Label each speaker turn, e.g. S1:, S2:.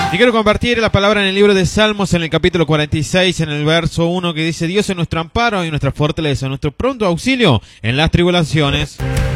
S1: Y quiero compartir la palabra en el libro de Salmos, en el capítulo 46, en el verso 1, que dice: Dios es nuestro amparo y nuestra fortaleza, nuestro pronto auxilio en las tribulaciones.